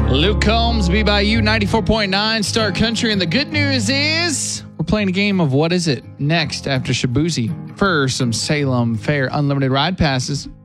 Luke Combs, BYU 94.9 Star Country. And the good news is we're playing a game of What Is It next after Shabuzi for some Salem Fair Unlimited Ride Passes.